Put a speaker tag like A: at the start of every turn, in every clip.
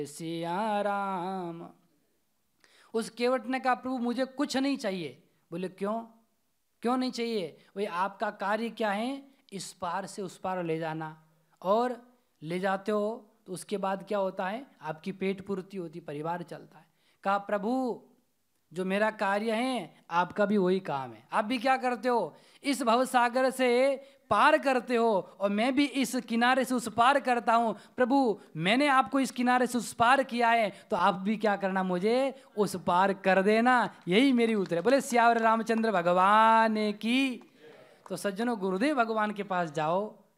A: सिया राम। उस केवट ने कहा प्रभु मुझे कुछ नहीं चाहिए। बोले क्यों, क्यों नहीं चाहिए? भाई आपका कार्य क्या है? इस पार से उस पार ले जाना, और ले जाते हो तो उसके बाद क्या होता है? आपकी पेट पूर्ति होती, परिवार चलता है। कहा प्रभु जो मेरा कार्य है आपका भी वही काम है, आप भी क्या करते हो? इस भवसागर से पार करते हो और मैं भी इस किनारे से उस पार करता हूँ। प्रभु मैंने आपको इस किनारे से उस पार किया है तो आप भी क्या करना, मुझे उस पार कर देना, यही मेरी उत्तर है। बोले सियावर रामचंद्र भगवान की। तो सज्जनों गुरुदेव भगवान के पास जाओ,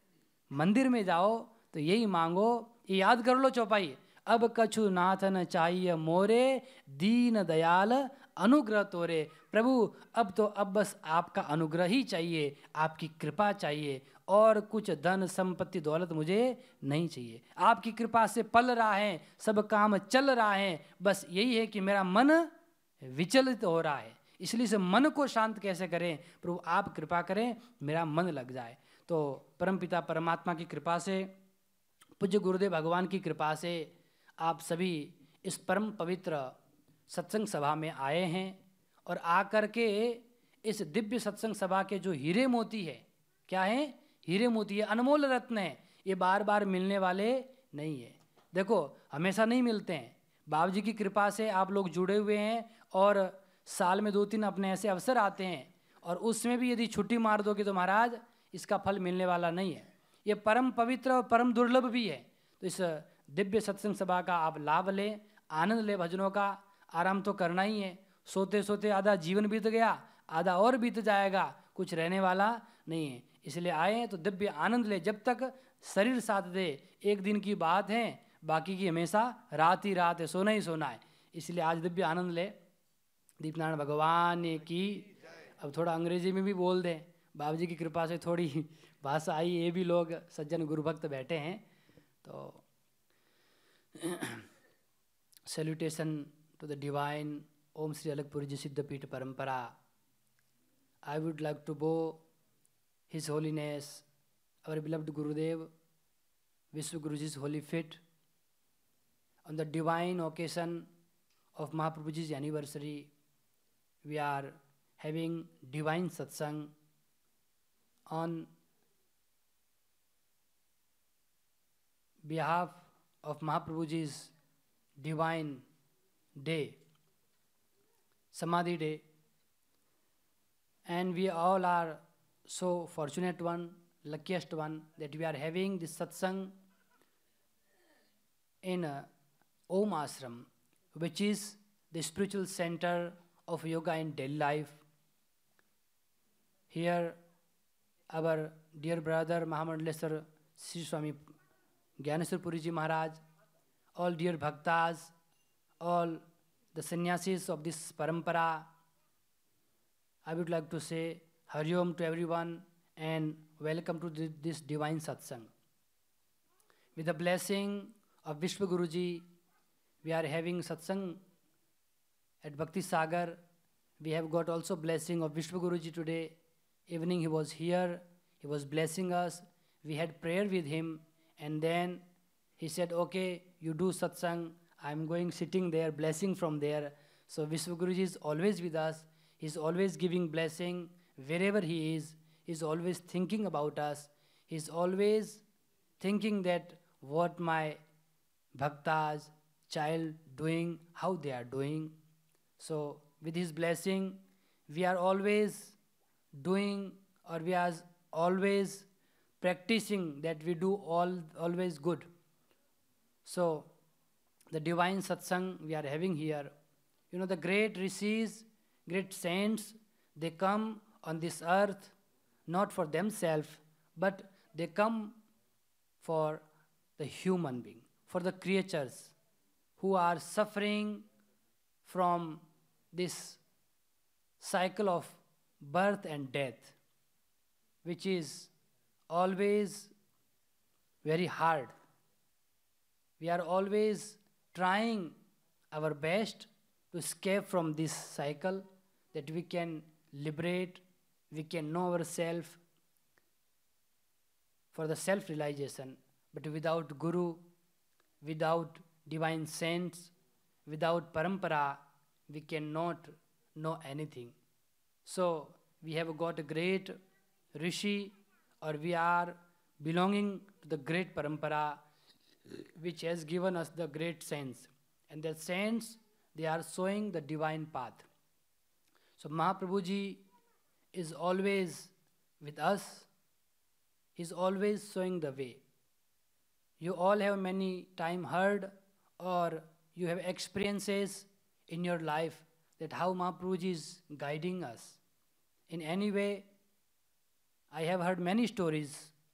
A: मंदिर में जाओ तो यही मांगो, ये याद कर लो चौपाई। अब कछु नाथ न चाहिए मोरे, दीन दयाल अनुग्रह तोरे। प्रभु अब बस आपका अनुग्रह ही चाहिए, आपकी कृपा चाहिए, और कुछ धन संपत्ति दौलत मुझे नहीं चाहिए। आपकी कृपा से पल रहा है, सब काम चल रहा है, बस यही है कि मेरा मन विचलित हो रहा है, इसलिए से मन को शांत कैसे करें? प्रभु आप कृपा करें, मेरा मन लग जाए। तो परमपिता परमात्मा की कृपा से, पूज्य गुरुदेव भगवान की कृपा से आप सभी इस परम पवित्र सत्संग सभा में आए हैं, और आकर के इस दिव्य सत्संग सभा के जो हीरे मोती है, क्या है? हीरे मोती है, अनमोल रत्न है, ये बार बार मिलने वाले नहीं है। देखो हमेशा नहीं मिलते हैं, बाबा जी की कृपा से आप लोग जुड़े हुए हैं, और साल में 2-3 अपने ऐसे अवसर आते हैं, और उसमें भी यदि छुट्टी मार दोगे तो महाराज इसका फल मिलने वाला नहीं है। ये परम पवित्र और परम दुर्लभ भी है। तो इस दिव्य सत्संग सभा का आप लाभ लें, आनंद लें। भजनों का आराम तो करना ही है, सोते सोते आधा जीवन बीत गया, आधा और बीत जाएगा, कुछ रहने वाला नहीं है। इसलिए आए हैं तो दिव्य आनंद ले, जब तक शरीर साथ दे। एक दिन की बात है, बाकी की हमेशा रात ही रात है, सोना ही सोना है। इसलिए आज दिव्य आनंद ले। दीपनारायण भगवान की। अब थोड़ा अंग्रेजी में भी बोल दें, बाबा जी की कृपा से थोड़ी भाषा आई, ये भी लोग सज्जन गुरु भक्त बैठे हैं। तो सैल्यूटेशन टू द डिवाइन ओम श्री अलगपुरी जी सिद्धपीठ परंपरा। आई वुड लाइक टू बो his holiness our beloved Gurudev Vishwa Guruji's holy feet on the divine occasion of Mahaprabhuji's anniversary. We are having divine satsang on behalf of Mahaprabhuji's divine day, Samadhi day, and we all are so fortunate one, luckiest one, that we are having this satsang in Om Ashram, which is the spiritual center of yoga in daily life. Here our dear brother Mahamandaleshwar Sri Swami Gyaneshwar Puri Ji Maharaj, all dear bhaktas, all the sannyasis of this parampara, I would like to say Hari Om to everyone and welcome to this divine satsang. With the blessing of Vishwa Guruji, we are having satsang at Bhakti Sagar. We have got also blessing of Vishwa Guruji today. Evening he was here, he was blessing us. We had prayer with him, and then he said, okay, you do satsang. I'm going sitting there, blessing from there. So Vishwa Guruji is always with us. He's always giving blessing wherever he is. He's always thinking about us. He's always thinking that what my bhaktas, child doing, how they are doing. So with his blessing, we are always doing, or we are always practicing that we do always good. So the divine satsang we are having here, you know, the great rishis, great saints, they come on this earth not for themselves, but they come for the human being, for the creatures who are suffering from this cycle of birth and death, which is always very hard. We are always trying our best to escape from this cycle, that we can liberate, we can know ourselves for the self-realization. But without Guru, without divine saints. Without parampara, we cannot know anything. So we have got a great rishi, or we are belonging to the great parampara which has given us the great saints. And the saints, they are showing the divine path. So Mahaprabhuji is always with us. He's always showing the way. You all have many time heard, or you have experiences in your life that how Mahaprabhuji is guiding us. In any way, I have heard many stories